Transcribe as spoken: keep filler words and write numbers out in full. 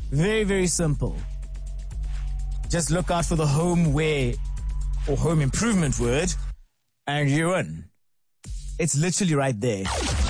Very, very simple. Just look out for the homeware or home improvement word and you're in. It's literally right there.